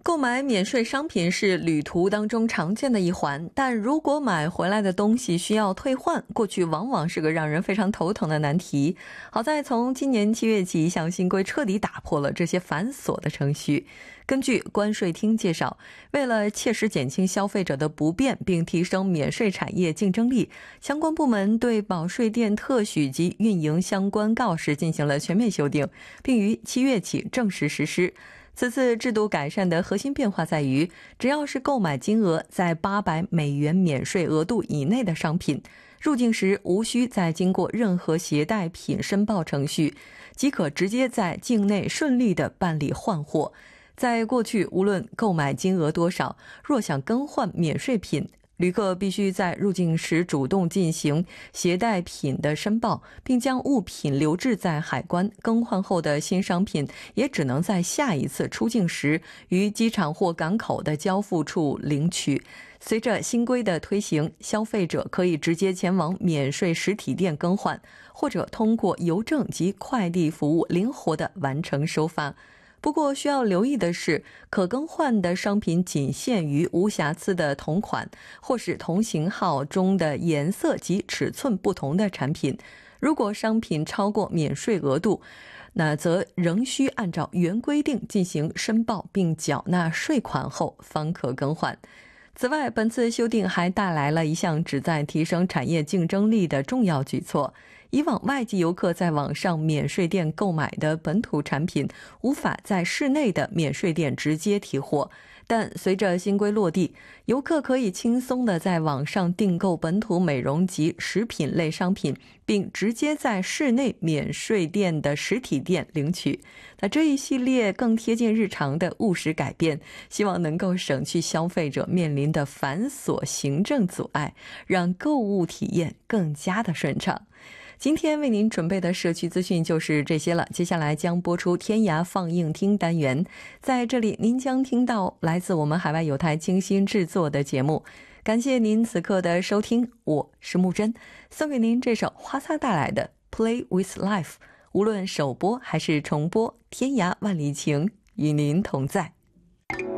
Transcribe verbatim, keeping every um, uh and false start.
购买免税商品是旅途当中常见的一环，但如果买回来的东西需要退换，过去往往是个让人非常头疼的难题。好在从今年七月起，一项新规彻底打破了这些繁琐的程序。根据关税厅介绍，为了切实减轻消费者的不便，并提升免税产业竞争力，相关部门对保税店特许及运营相关告示进行了全面修订，并于七月起正式实施。此次制度改善的核心变化在于，只要是购买金额在八百美元免税额度以内的商品，入境时无需再经过任何携带品申报程序，即可直接在境内顺利地办理换货。在过去，无论购买金额多少，若想更换免税品，旅客必须在入境时主动进行携带品的申报，并将物品留置在海关。更换后的新商品也只能在下一次出境时于机场或港口的交付处领取。随着新规的推行，消费者可以直接前往免税实体店更换，或者通过邮政及快递服务灵活地完成收发。不过需要留意的是，可更换的商品仅限于无瑕疵的同款或是同型号中的颜色及尺寸不同的产品。如果商品超过免税额度，那则仍需按照原规定进行申报并缴纳税款后方可更换。此外，本次修订还带来了一项旨在提升产业竞争力的重要举措。以往外籍游客在网上免税店购买的本土产品无法在市内的免税店直接提货，但随着新规落地，游客可以轻松地在网上订购本土美容及食品类商品，并直接在市内免税店的实体店领取。那这一系列更贴近日常的务实改变，希望能够省去消费者面临的繁琐行政阻碍，让购物体验更加的顺畅。今天为您准备的社区资讯就是这些了，接下来将播出天涯放映厅单元，在这里您将听到来自我们海外友台精心制作的节目。感谢您此刻的收听，我是木真，送给您这首花撒带来的 Play with Life， 无论首播还是重播，天涯万里情与您同在。